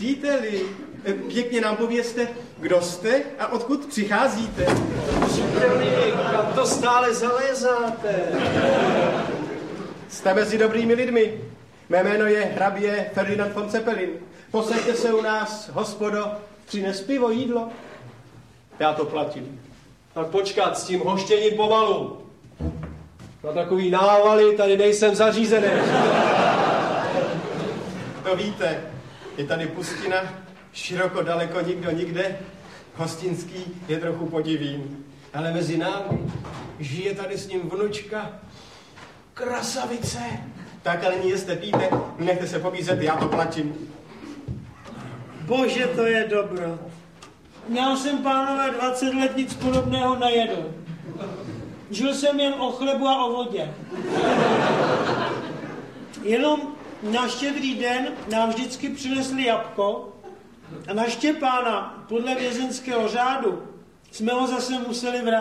Příteli, pěkně nám povězte, kdo jste a odkud přicházíte. Příteli, kam to stále zalézáte? Jste mezi dobrými lidmi. Mé jméno je hrabě Ferdinand von Zeppelin. Posaďte se u nás, hospodo, přines pivo, jídlo. Já to platím. Tak počkat, s tím hoštěním pomalu. Na takový návaly tady nejsem zařízený. To víte, je tady pustina, široko, daleko, nikdo, nikde. Hostinský je trochu podivín. Ale mezi námi žije tady s ním vnučka krasavice. Tak ale ní jste, píte, nechte se pobízet, já to platím. Bože, to je dobro. Měl jsem, pánové, 20 let nic podobného nejedl. Žil jsem jen o chlebu a o vodě. Jenom na Štědrý den nám vždycky přinesli jabko a na Štěpána podle vězeňského řádu jsme ho zase museli vrátit.